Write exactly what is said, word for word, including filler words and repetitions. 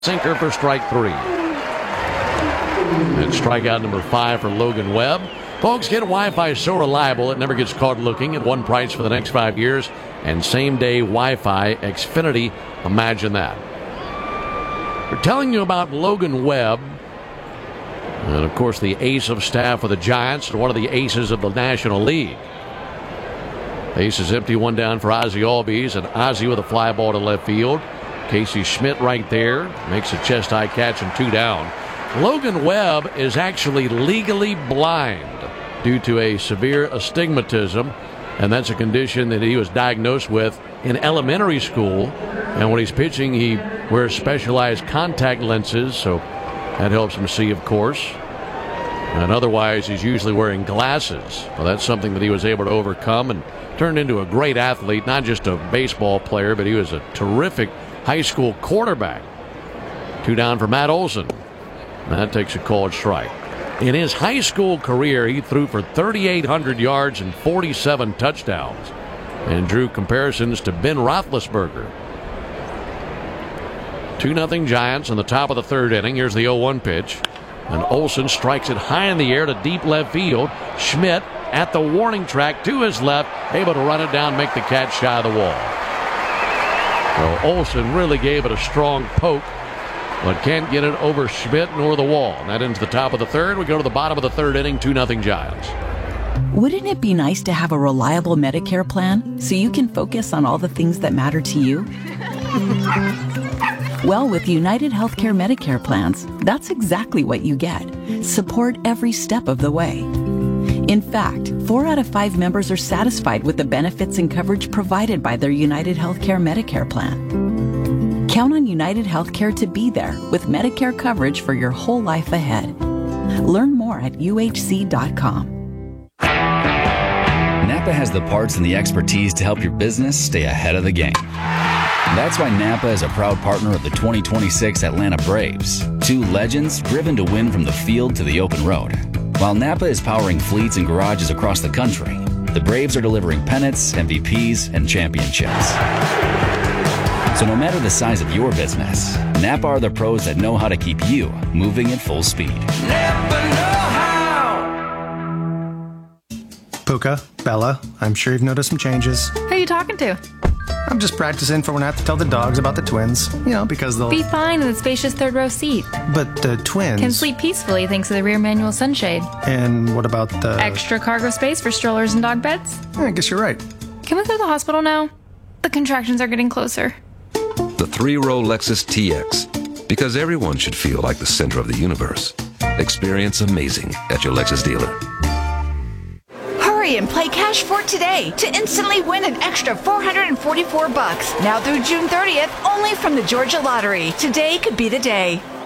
Sinker for strike three. And strikeout number five for Logan Webb. Folks, get Wi-Fi so reliable it never gets caught looking at one price for the next five years. And same-day Wi-Fi Xfinity. Imagine that. We're telling you about Logan Webb. And, of course, the ace of staff for the Giants and one of the aces of the National League. Base is empty, one down for Ozzie Albies, and Ozzie with a fly ball to left field. Casey Schmidt right there makes a chest-high catch and two down. Logan Webb is actually legally blind due to a severe astigmatism, and that's a condition that he was diagnosed with in elementary school. And when he's pitching, he wears specialized contact lenses, so that helps him see, of course. And otherwise, he's usually wearing glasses. Well, that's something that he was able to overcome and turned into a great athlete, not just a baseball player, but he was a terrific high school quarterback. Two down for Matt Olson. That takes a called strike. In his high school career, he threw for thirty-eight hundred yards and forty-seven touchdowns and drew comparisons to Ben Roethlisberger. two nothing Giants in the top of the third inning. Here's the oh one pitch. And Olson strikes it high in the air to deep left field. Schmidt at the warning track to his left, able to run it down, make the catch shy of the wall. So Olson really gave it a strong poke, but can't get it over Schmidt nor the wall. And that ends the top of the third. We go to the bottom of the third inning, two nothing Giants. Wouldn't it be nice to have a reliable Medicare plan so you can focus on all the things that matter to you? Well, with United Healthcare Medicare plans, that's exactly what you get. Support every step of the way. In fact, four out of five members are satisfied with the benefits and coverage provided by their United Healthcare Medicare plan. Count on United Healthcare to be there with Medicare coverage for your whole life ahead. Learn more at U H C dot com. Napa has the parts and the expertise to help your business stay ahead of the game. That's why Napa is a proud partner of the twenty twenty-six Atlanta Braves, two legends driven to win from the field to the open road. While Napa is powering fleets and garages across the country, the Braves are delivering pennants, M V Ps, and championships. So no matter the size of your business, Napa are the pros that know how to keep you moving at full speed. Napa know how. Puka, Bella, I'm sure you've noticed some changes. Who are you talking to? I'm just practicing for when I have to tell the dogs about the twins. You know, because they'll... Be fine in the spacious third row seat. But the twins... Can sleep peacefully thanks to the rear manual sunshade. And what about the... Extra cargo space for strollers and dog beds? I guess you're right. Can we go to the hospital now? The contractions are getting closer. The three-row Lexus T X. Because everyone should feel like the center of the universe. Experience amazing at your Lexus dealer. Hurry and play Cash for today to instantly win an extra four hundred forty-four bucks. Now through June thirtieth, only from the Georgia Lottery. Today could be the day.